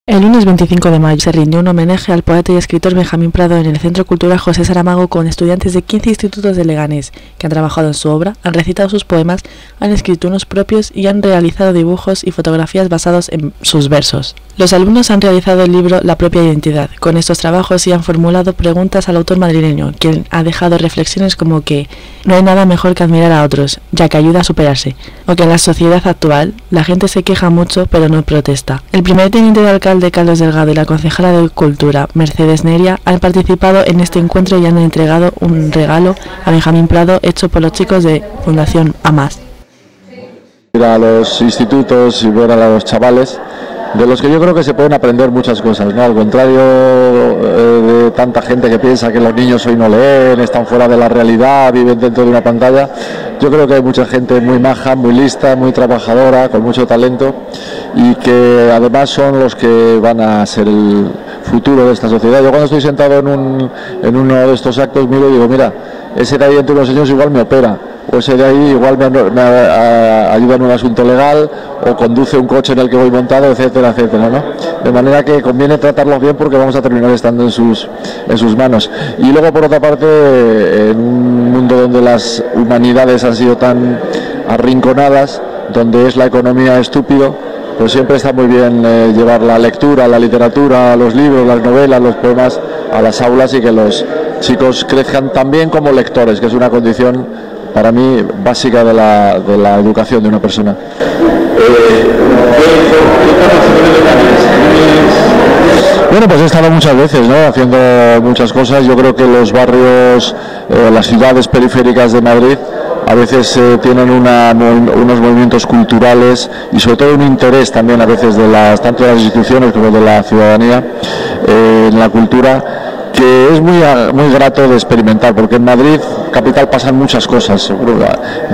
El lunes 25 de mayo se rindió un homenaje al poeta y escritor Benjamín Prado en el Centro Cultural José Saramago con estudiantes de 15 institutos de Leganés que han trabajado en su obra, han recitado sus poemas, han escrito unos propios y han realizado dibujos y fotografías basados en sus versos. Los alumnos han realizado el libro La propia identidad con estos trabajos y han formulado preguntas al autor madrileño, quien ha dejado reflexiones como que no hay nada mejor que admirar a otros, ya que ayuda a superarse, o que en la sociedad actual la gente se queja mucho pero no protesta. El primer teniente de alcalde Carlos Delgado y la concejala de Cultura Mercedes Neria han participado en este encuentro y han entregado un regalo a Benjamín Prado hecho por los chicos de Fundación AMAS. Ir a los institutos y ver a los chavales, de los que yo creo que se pueden aprender muchas cosas, ¿no? Al contrario de tanta gente que piensa que los niños hoy no leen, están fuera de la realidad, viven dentro de una pantalla, yo creo que hay mucha gente muy maja, muy lista, muy trabajadora, con mucho talento y que además son los que van a ser el futuro de esta sociedad. Yo cuando estoy sentado en uno de estos actos miro y digo, mira, ese de ahí entre los años igual me opera, o ese de ahí igual me ayuda en un asunto legal, o conduce un coche en el que voy montado, etcétera, etcétera, ¿no? De manera que conviene tratarlos bien porque vamos a terminar estando en sus manos. Y luego, por otra parte, en un mundo donde las humanidades han sido tan arrinconadas, donde es la economía estúpido, pues siempre está muy bien llevar la lectura, la literatura, los libros, las novelas, los poemas a las aulas y que los chicos crezcan también como lectores, que es una condición para mí básica de la educación de una persona. Bueno, pues he estado muchas veces, ¿no?, haciendo muchas cosas. Yo creo que los barrios, las ciudades periféricas de Madrid a veces tienen unos movimientos culturales y sobre todo un interés también a veces tanto de las instituciones como de la ciudadanía en la cultura, que es muy grato de experimentar, porque en Madrid capital pasan muchas cosas.